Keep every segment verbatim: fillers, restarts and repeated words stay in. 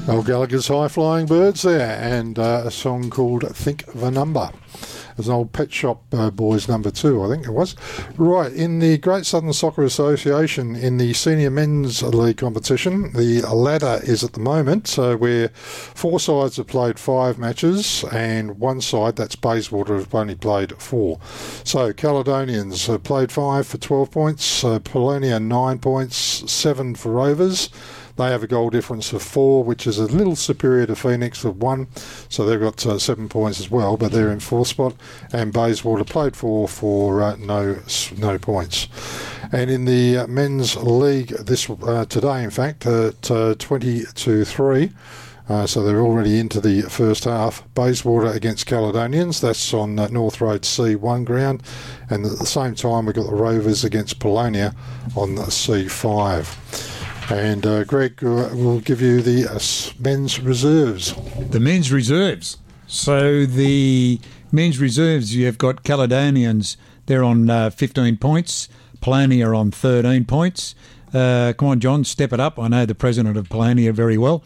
Old Gallagher's High Flying Birds there, and uh, a song called Think the Number. It was an old Pet Shop uh, Boys number two, I think it was. Right, in the Great Southern Soccer Association, in the Senior Men's League competition, the ladder is at the moment, so where four sides have played five matches, and one side, that's Bayswater, have only played four. So Caledonians have played five for twelve points, uh, Polonia nine points, seven for Rovers. They have a goal difference of four, which is a little superior to Phoenix of one, so they've got uh, seven points as well, but they're in fourth spot. And Bayswater played four for uh, no no points. And in the uh, men's league this uh, today, in fact, at uh, twenty to three. Uh, so they're already into the first half. Bayswater against Caledonians. That's on uh, North Road C one ground. And at the same time, we've got the Rovers against Polonia on the C five. And uh, Greg uh, will give you the uh, men's reserves. The men's reserves. So the men's reserves, you've got Caledonians, they're on uh, fifteen points. Polonia on thirteen points. Uh, come on, John, step it up. I know the president of Polonia very well.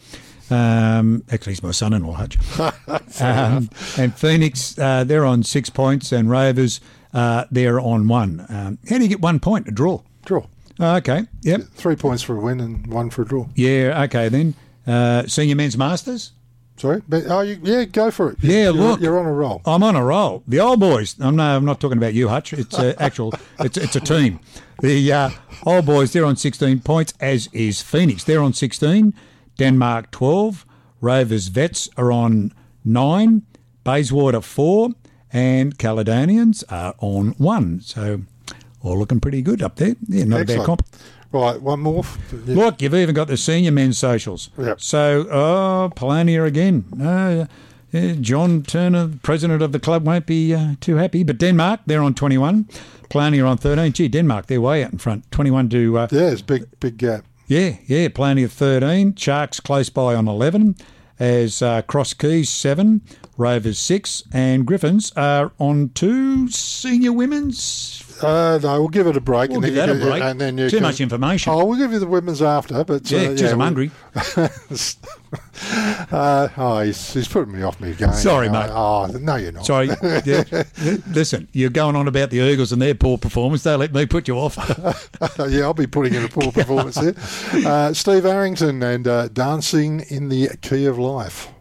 Um, actually, he's my son-in-law, Hutch. um, and Phoenix, uh, they're on six points. And Rovers, uh, they're on one. Um, how do you get one point? A draw? Draw. Oh, okay, yep. Three points for a win and one for a draw. Yeah, okay then. Uh, senior men's masters? Sorry? But, oh, you, yeah, go for it. Yeah, you're, look. You're on a roll. I'm on a roll. The old boys, I'm, no, I'm not talking about you, Hutch. It's a actual, it's, it's a team. The uh, old boys, they're on sixteen points, as is Phoenix. They're on sixteen. Denmark, twelve. Rovers Vets are on nine. Bayswater, four. And Caledonians are on one. So all looking pretty good up there. Yeah, not Excellent. a bad comp. Right, one more. Yeah. Look, you've even got the senior men's socials. Yep. So, oh, Polonia again. Uh, uh, John Turner, president of the club, won't be uh, too happy. But Denmark, they're on twenty-one. Polonia on thirteen. Gee, Denmark, they're way out in front. twenty-one to... Uh, yeah, it's big, big gap. Yeah, yeah, Polonia thirteen. Sharks close by on eleven. As uh, Cross Keys, seven. Rovers, six. And Griffins are on two. Senior women's... Uh, no, we'll give it a break. We'll and give then that you, a break. And then you Too can, much information. Oh, we'll give you the women's after. But yeah, uh, geez, yeah, I'm we'll, hungry. uh, oh, he's, he's putting me off me again. Sorry, mate. Oh, no, you're not. Sorry. Yeah. Listen, you're going on about the Eagles and their poor performance. Don't let me put you off. Yeah, I'll be putting in a poor performance here. Uh, Steve Arrington and uh, Dancing in the Key of Life.